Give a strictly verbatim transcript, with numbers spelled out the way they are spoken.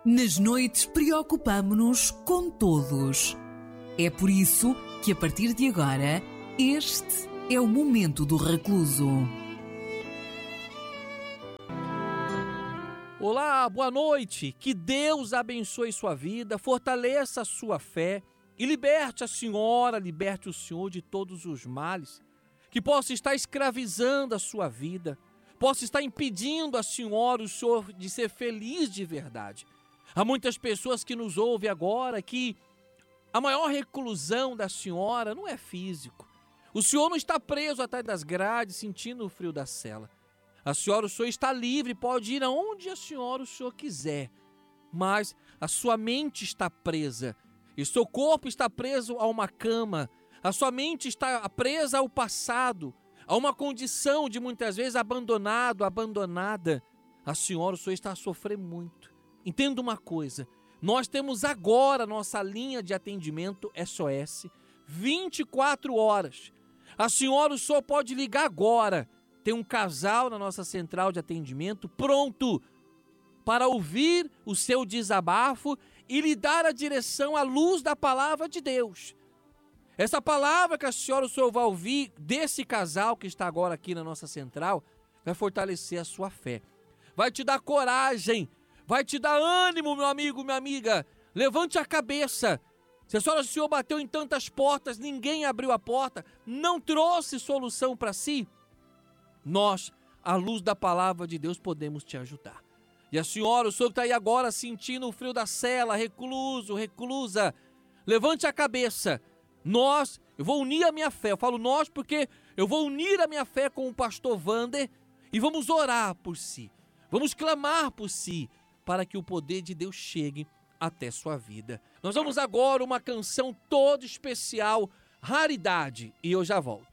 Nas noites preocupamo-nos com todos. É por isso que a partir de agora, este é o Momento do Recluso. Olá, boa noite. Que Deus abençoe sua vida, fortaleça a sua fé e liberte a senhora, liberte o senhor de todos os males que possa estar escravizando a sua vida, possa estar impedindo a senhora, o senhor, de ser feliz de verdade. Há muitas pessoas que nos ouvem agora que a maior reclusão da senhora não é físico. O senhor não está preso atrás das grades sentindo o frio da cela. A senhora, o senhor está livre, pode ir aonde a senhora, o senhor quiser. Mas a sua mente está presa e seu corpo está preso a uma cama. A sua mente está presa ao passado, a uma condição de muitas vezes abandonado, abandonada. A senhora, o senhor está a sofrer muito. Entenda uma coisa, nós temos agora nossa linha de atendimento S O S, vinte e quatro horas. A senhora, o senhor pode ligar agora. Tem um casal na nossa central de atendimento pronto para ouvir o seu desabafo e lhe dar a direção à luz da palavra de Deus. Essa palavra que a senhora, o senhor vai ouvir desse casal que está agora aqui na nossa central, vai fortalecer a sua fé. Vai te dar coragem, vai te dar ânimo, meu amigo, minha amiga. Levante a cabeça. Se a senhora, o senhor bateu em tantas portas, ninguém abriu a porta, não trouxe solução para si, nós, à luz da palavra de Deus, podemos te ajudar. E a senhora, o senhor que está aí agora sentindo o frio da cela, recluso, reclusa, levante a cabeça. Nós, eu vou unir a minha fé, eu falo nós porque eu vou unir a minha fé com o pastor Wander e vamos orar por si, vamos clamar por si, para que o poder de Deus chegue até sua vida. Nós vamos agora uma canção toda especial, Raridade, e eu já volto.